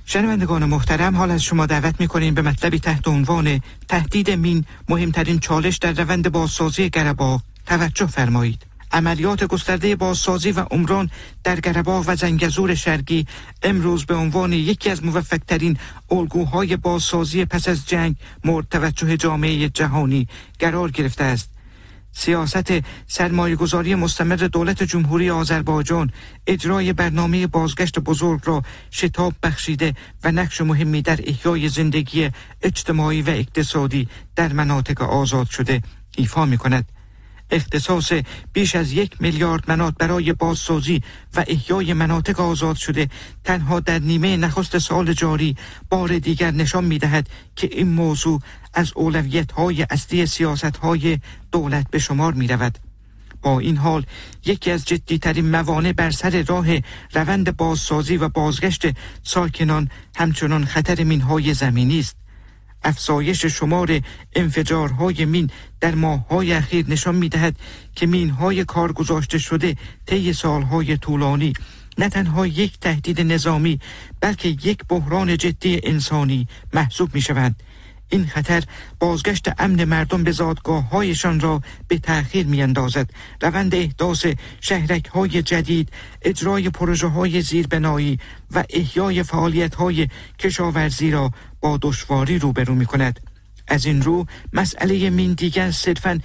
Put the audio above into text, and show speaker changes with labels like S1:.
S1: شنوندگان محترم، حال از شما دعوت می‌کنیم به مطلبی تحت عنوان تهدید مین، مهمترین چالش در روند بازسازی قره‌باغ توجه فرمایید. عملیات گسترده بازسازی و عمران در قره‌باغ و زنگزور شرقی امروز به عنوان یکی از موفق‌ترین الگوهای بازسازی پس از جنگ مورد توجه جامعه جهانی قرار گرفته است. سیاست سرمایه‌گذاری مستمر دولت جمهوری آذربایجان اجرای برنامه بازگشت بزرگ را شتاب بخشیده و نقش مهمی در احیای زندگی اجتماعی و اقتصادی در مناطق آزاد شده ایفا می‌کند. اختصاص بیش از 1 میلیارد منات برای بازسازی و احیای مناطق آزاد شده تنها در نیمه نخست سال جاری بار دیگر نشان می‌دهد که این موضوع از اولویت‌های اصلی سیاست‌های دولت به شمار می‌رود. با این حال یکی از جدی‌ترین موانع بر سر راه روند بازسازی و بازگشت ساکنان همچنان خطر مین‌های زمینی است. افزایش شمار انفجارهای مین در ماه‌های اخیر نشان می‌دهد که مین‌های کار گذاشته شده طی سال‌های طولانی نه تنها یک تهدید نظامی بلکه یک بحران جدی انسانی محسوب می‌شوند. این خطر بازگشت امن مردم به زادگاه‌هایشان را به تأخیر می‌اندازد. روند احداث شهرک‌های جدید، اجرای پروژه‌های زیربنایی و احیای فعالیت‌های کشاورزی را با دشواری روبرو می‌کند. از این رو مسئله مین دیگر صرفاً